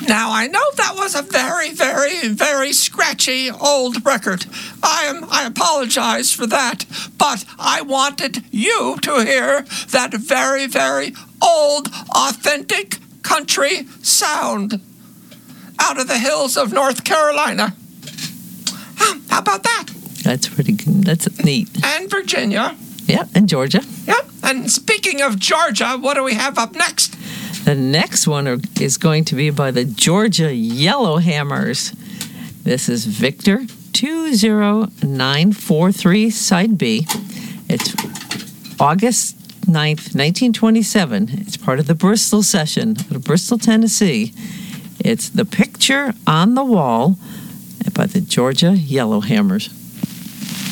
Now, I know that was a very, very, very scratchy old record. I apologize for that, but I wanted you to hear that very, very old, authentic country sound out of the hills of North Carolina. How about that? That's pretty good. That's neat. And Virginia. Yeah, and Georgia. Yeah, and speaking of Georgia, what do we have up next? The next one is going to be by the Georgia Yellowhammers. This is Victor 20943, Side B. It's August 9th, 1927. It's part of the Bristol session of Bristol, Tennessee. It's The Picture on the Wall by the Georgia Yellowhammers.